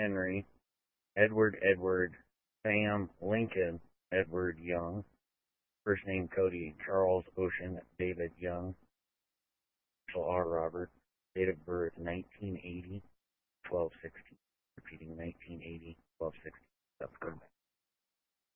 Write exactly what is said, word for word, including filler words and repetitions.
Henry, Edward Edward, Sam Lincoln Edward Young, first name Cody Charles Ocean David Young, initial R Robert, date of birth nineteen eighty,